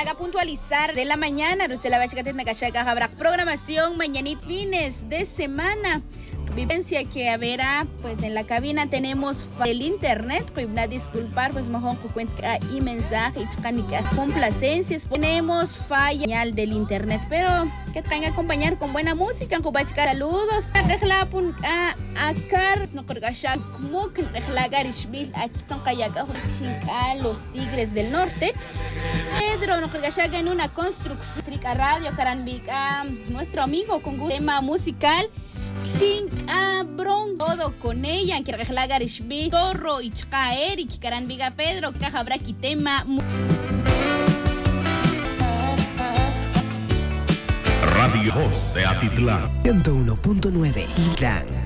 Llega a puntualizar de la mañana. Habrá programación mañanita, fines de semana. Vivencia que habrá, pues en la cabina tenemos el internet. Disculpar, pues mejor que cuenta y mensaje y complacencias. Tenemos falla señal del internet, pero que tengan que acompañar con buena música. Saludos. A Carlos, no Corgashak, Muk, Garishville, a los Tigres del Norte. Pedro, no Corgashak en una construcción. Radio Caranbica, nuestro amigo con un tema musical. Bron, todo con ella, en que Garishville, Torro y Eric, Caranbiga Pedro, Cajabraki tema. Radio Voz de Atitlán 101.9 Irán.